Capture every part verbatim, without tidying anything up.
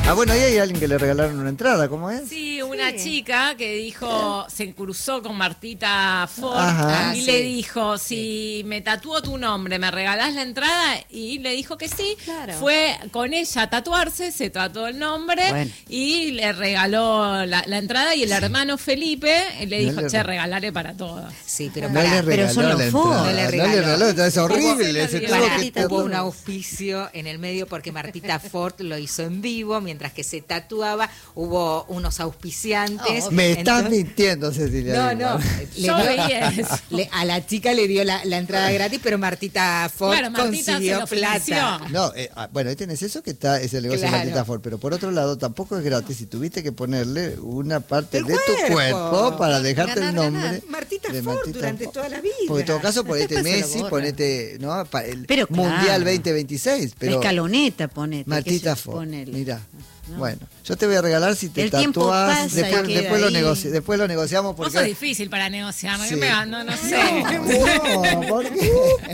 Ah, bueno, ahí hay alguien que le regalaron una entrada, ¿cómo es? Sí, una Sí. chica que dijo, se cruzó con Martita Ford Ajá. y Ah, le sí. dijo, si me tatúo tu nombre, ¿me regalás la entrada? Y le dijo que sí. Claro. Fue con ella a tatuarse, se tatuó el nombre Bueno. y le regaló la, la entrada y el hermano Felipe le No dijo, le- che, regalaré para todas. Sí, pero No pará, le pero regaló eso no la fue. entrada. No le No regaló. le regaló, es horrible. Hubo- Se tuvo Pará, que hubo un tatuar. auspicio en el medio porque Martita Ford lo hizo en vivo mientras que se tatuaba. Hubo unos auspiciantes. Oh, Me estás Entonces- mintiendo, Cecilia. No, Lima. no. Le Yo dio- veía eso. le- a la chica le dio la, la entrada gratis, pero Martita Ford Claro, Martita consiguió se lo plata. financió. No, eh, ah, bueno, ahí tenés eso que está, es el negocio Claro. de Martita Ford, pero por otro lado tampoco es gratis y tuviste que ponerle una parte El de tu cuerpo. cuerpo para dejarte Ganar, el nombre. ganar. Martita de Ford Martita durante Ford. toda la vida. Porque en todo caso ponete Después se lo Messi, borra. ponete ¿no? Pa- el Pero claro. Mundial veinte veintiséis, La pero escaloneta, ponete. Martita qué sé, Ford, ponele. mira. No. Bueno, yo te voy a regalar si te El tiempo tatuás, pasa y después, queda después, lo ahí. negoci- después lo negociamos Vos sos porque... difícil para negociar, ¿no? Sí. Que me- no, no sé. No, ¿por qué?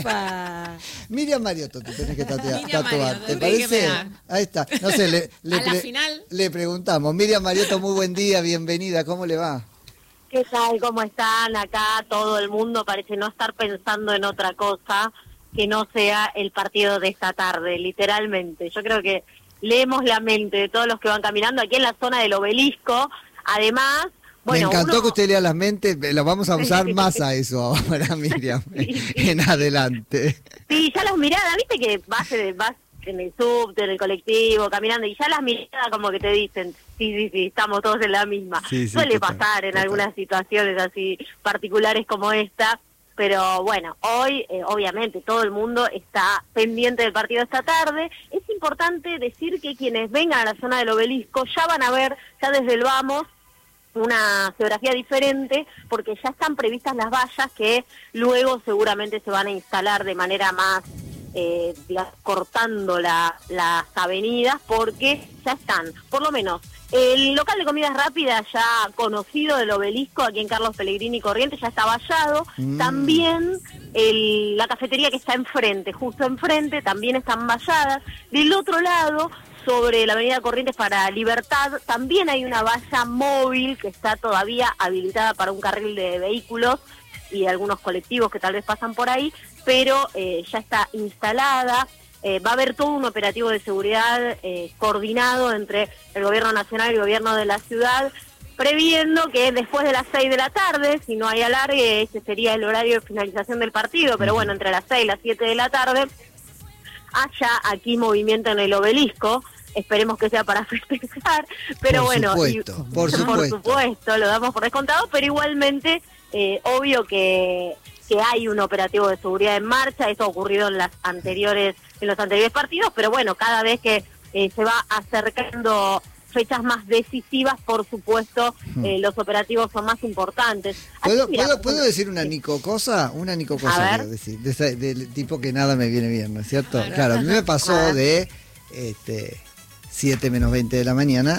Upa. Miriam Mariotto, te tenés que tatua- Miriam tatuar, Mariotto, ¿te ¿de qué me parece? dan? Ahí está, no sé, le, le, A la pre- final. le preguntamos. Miriam Mariotto, muy buen día, bienvenida, ¿cómo le va? ¿Qué tal? ¿Cómo están? Acá todo el mundo parece no estar pensando en otra cosa que no sea el partido de esta tarde, literalmente. Yo creo que leemos la mente de todos los que van caminando aquí en la zona del Obelisco. Además, bueno, Me encantó uno- que usted lea las mentes, lo vamos a usar más a eso ahora, Miriam, en adelante. Sí, ya las miradas, viste que vas, eh, vas en el subte, en el colectivo, caminando, y ya las miradas como que te dicen, sí, sí, sí, estamos todos en la misma. Sí, sí, Suele total, pasar en total. algunas situaciones así particulares como esta, pero bueno, hoy eh, obviamente todo el mundo está pendiente del partido esta tarde. Es importante decir que quienes vengan a la zona del Obelisco ya van a ver, ya desde el vamos, una geografía diferente, porque ya están previstas las vallas que luego seguramente se van a instalar de manera más, eh, digamos, cortando la, las avenidas, porque ya están, por lo menos, el local de comidas rápidas ya conocido del Obelisco, aquí en Carlos Pellegrini Corrientes, ya está vallado. Mm. También el, la cafetería que está enfrente, justo enfrente, también están valladas. Del otro lado, sobre la avenida Corrientes para Libertad, también hay una valla móvil que está todavía habilitada para un carril de vehículos y algunos colectivos que tal vez pasan por ahí, pero eh, ya está instalada. Eh, va a haber todo un operativo de seguridad eh, coordinado entre el gobierno nacional y el gobierno de la ciudad, previendo que después de las seis de la tarde, si no hay alargue, ese sería el horario de finalización del partido, pero bueno, entre las seis y las siete de la tarde, haya aquí movimiento en el Obelisco. Esperemos que sea para festejar, pero Por bueno, supuesto, y- por supuesto. supuesto, lo damos por descontado, pero igualmente, eh, obvio que, que hay un operativo de seguridad en marcha. Eso ha ocurrido en las anteriores, en los anteriores partidos, pero bueno, cada vez que eh, se va acercando fechas más decisivas, por supuesto, eh, los operativos son más importantes. Así, ¿Puedo, mira, ¿puedo, ¿Puedo decir una Nico cosa? Una Nico A cosa ver. quiero decir, de esa- del tipo que nada me viene bien, ¿no es cierto? Claro. Claro, a mí me pasó A ver. de este, siete menos veinte de la mañana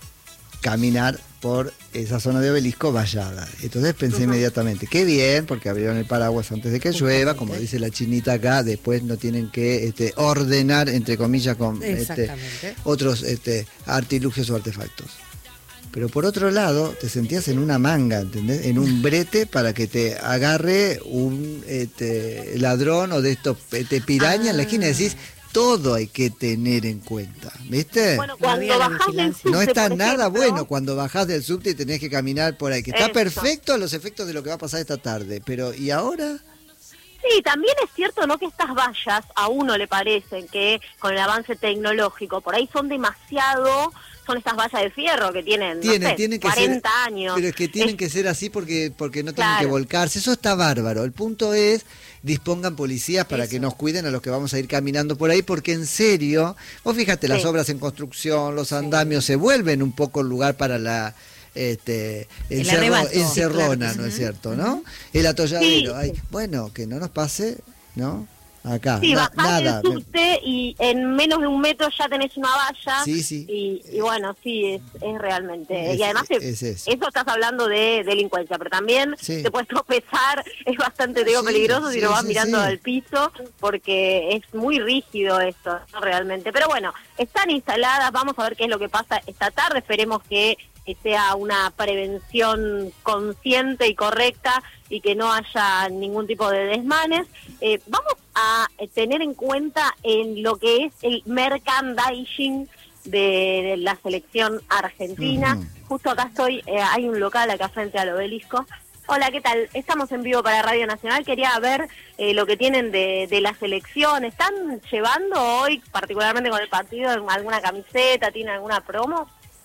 caminar por esa zona de Obelisco vallada. Entonces pensé inmediatamente, qué bien, porque abrieron el paraguas antes de que llueva, como dice la chinita acá, después no tienen que este, ordenar, entre comillas, con este, Exactamente. otros este, artilugios o artefactos. Pero por otro lado, te sentías en una manga, ¿entendés? En un brete para que te agarre un este, ladrón o de estos este, piraña en la esquina y decís, todo hay que tener en cuenta, ¿viste? bueno, No había cuando la bajás del vigilancia. subte, No está por nada ejemplo, bueno cuando bajás del subte y tenés que caminar por ahí, que está Eso. perfecto a los efectos de lo que va a pasar esta tarde, pero ¿y ahora? Sí, también es cierto, ¿no?, que estas vallas a uno le parecen que con el avance tecnológico por ahí son demasiado, son estas vallas de fierro que tienen, no Tienen, sé, tienen que cuarenta ser, años. pero es que tienen Es- que ser así porque porque no tienen Claro. que volcarse, eso está bárbaro. El punto es dispongan policías para Eso. que nos cuiden a los que vamos a ir caminando por ahí, porque en serio, vos fíjate, las Sí. obras en construcción, los andamios se vuelven un poco lugar para la este El encerro- arrebato. encerrona, Sí, claro que ¿no es sí. cierto, no? El atolladero, Sí. ay, bueno, que no nos pase, ¿no? Acá, Sí, na- bajás nada. del subte y en menos de un metro ya tenés una valla. Sí, sí. Y, y bueno, sí, es, es realmente. Es- y además, te- es eso. eso estás hablando de delincuencia, pero también Sí. te puedes tropezar, es bastante, te digo, Sí, peligroso si sí, lo vas sí, mirando sí. al piso, porque es muy rígido esto, ¿no? Realmente. Pero bueno, están instaladas, vamos a ver qué es lo que pasa esta tarde, esperemos que que sea una prevención consciente y correcta y que no haya ningún tipo de desmanes. Eh, vamos a tener en cuenta en lo que es el merchandising de, de la selección argentina. Ujú. Justo acá estoy, eh, hay un local acá frente al obelisco. Hola, ¿qué tal? Estamos en vivo para Radio Nacional. Quería ver eh, lo que tienen de, de la selección. ¿Están llevando hoy, particularmente con el partido, alguna camiseta? ¿Tienen alguna promo?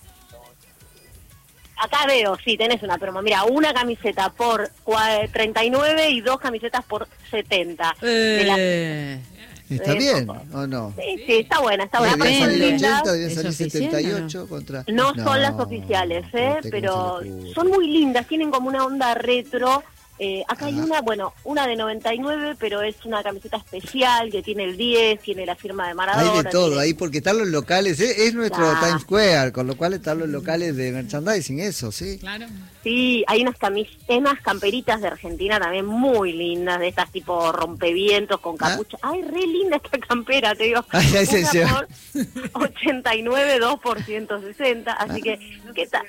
Acá veo, sí, tenés una promo. Mira, una camiseta por cua- treinta y nueve y dos camisetas por setenta. De la- Eh, ¿Está Eh, bien o no? Sí, sí, está buena, está Eh, buena. Debían Aparte son salir lindas. ochenta, debían ¿Es salir oficial setenta y o no? ocho contra... No, son las oficiales, ¿eh? usted Pero cómo se le ocurre. son muy lindas, tienen como una onda retro. Eh, acá hay Ah. una, bueno, una de noventa y nueve, pero es una camiseta especial que tiene el diez, tiene la firma de Maradona. Hay de todo tiene- ahí, porque están los locales, ¿eh? Es nuestro Ah. Times Square, con lo cual están los locales de merchandising, eso, ¿sí? claro. Sí, hay unas camis unas camperitas de Argentina también muy lindas, de estas tipo rompevientos con capucha. Ay, re linda esta campera, te digo. Ay, ay, sí, sí. Una por ochenta y nueve, dos por ciento sesenta, así que, ¿qué tal?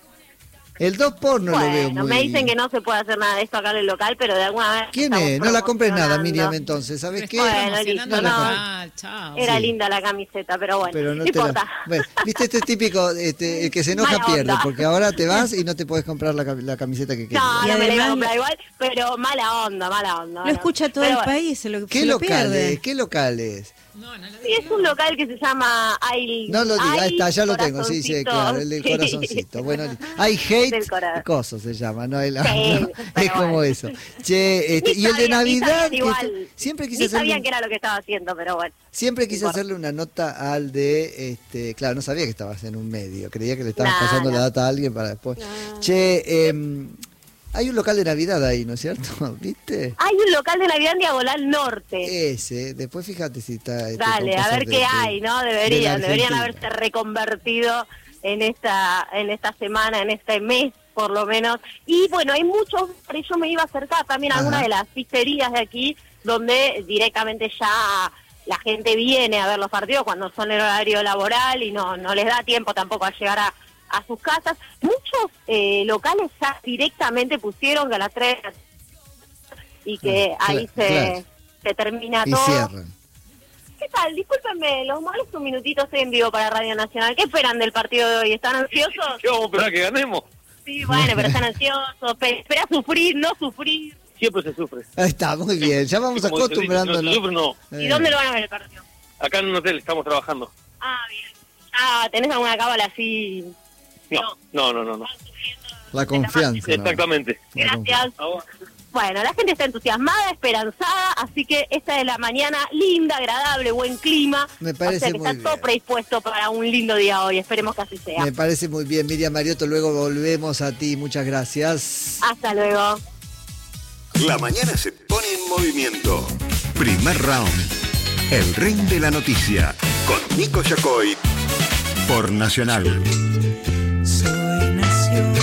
El dos por no lo veo Bueno, muy... me dicen que no se puede hacer nada de esto acá en el local, pero de alguna manera... ¿Quién estamos es? No la compres nada, promocionando. Miriam, entonces, ¿sabes qué? Bueno, Promocionando listo, lo no. local, chao. Era Sí. linda la camiseta, pero bueno, Pero no no te la... importa. Bueno, viste, este es típico, este, el que se enoja Mala pierde, onda. porque ahora te vas y no te puedes comprar la, cam- la camiseta que quieres. No, Y no me la iba a además- comprar igual, pero mala onda, mala onda. Lo bueno. escucha todo Pero el bueno. país, se lo, ¿Qué se lo locales? pierde. ¿Qué locales? No, no lo Sí, es un local que se llama Ay, No lo digas, ahí Ay, está, ya lo tengo, sí, sí, Corazoncito. claro, el del Sí. corazoncito. Bueno, hay hate, Del cora- coso se llama, ¿no? El- Sí, no, pero es como bueno. eso. Che, este, Ni y el de sabían, ni Navidad, sabían que igual. está- siempre Ni quise hacerle, sabían un- que era lo que estaba haciendo, pero bueno. siempre quise No importa. hacerle una nota al de, este, claro, no sabía que estabas en un medio, creía que le estabas No, pasando la no. data a alguien para después. Che, em, hay un local de Navidad ahí, ¿no es cierto? ¿Viste? Hay un local de Navidad en Diagonal Norte. Ese, después fíjate si está... este, Dale, con a cosas ver de- qué de- hay, ¿no? de la Deberían, deberían Argentina. haberse reconvertido en esta, en esta semana, en este mes, por lo menos. Y bueno, hay muchos, por eso me iba a acercar también a Ajá. algunas de las pizzerías de aquí, donde directamente ya la gente viene a ver los partidos cuando son en horario laboral y no, no les da tiempo tampoco a llegar a, a sus casas. Muchos eh, locales ya directamente pusieron que a las tres y que Ah, ahí cla- se, claro. se termina Y todo. cierran. ¿Qué tal? Discúlpenme, los molesto un minutito, estoy en vivo para Radio Nacional. ¿Qué esperan del partido de hoy? ¿Están ansiosos? ¿Qué vamos a esperar que ganemos? Sí, bueno, pero están ansiosos. Pe- ¿Esperás sufrir, no sufrir? Siempre se sufre. Ahí está, muy bien, ya vamos Y como se dice, acostumbrándonos. no se sufre, no. ¿Y Eh, dónde lo van a ver el partido? Acá en un hotel estamos trabajando. Ah, bien. Ah, ¿tenés alguna cábala así? No, no, no, no. no. La confianza. ¿no? Exactamente. La Gracias. A vos. Bueno, la gente está entusiasmada, esperanzada, así que esta es la mañana linda, agradable, buen clima. Me parece o sea que muy está todo bien. predispuesto para un lindo día hoy. Esperemos que así sea. Me parece muy bien, Miriam Mariotto, luego volvemos a ti, muchas gracias. Hasta luego. La mañana se pone en movimiento. Primer round. El ring de la noticia. Con Nico Yacoy. Por Nacional. Soy nacional.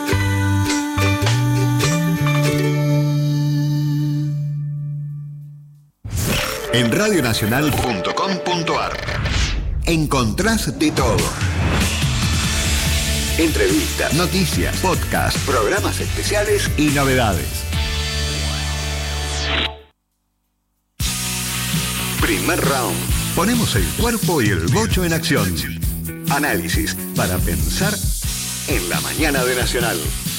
En radionacional punto com punto ar encontrás de todo. Entrevistas, noticias, podcast, programas especiales y novedades. Primer round. Ponemos el cuerpo y el bocho en acción. Análisis para pensar en la mañana de Nacional.